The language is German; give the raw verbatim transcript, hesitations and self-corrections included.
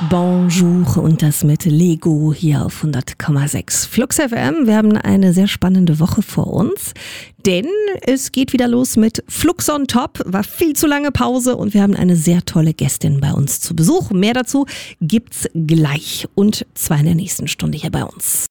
Bonjour und das mit Lego hier auf hundert Komma sechs Flux F M. Wir haben eine sehr spannende Woche vor uns, denn es geht wieder los mit Flux on Top. War viel zu lange Pause und wir haben eine sehr tolle Gästin bei uns zu Besuch. Mehr dazu gibt's gleich und zwar in der nächsten Stunde hier bei uns.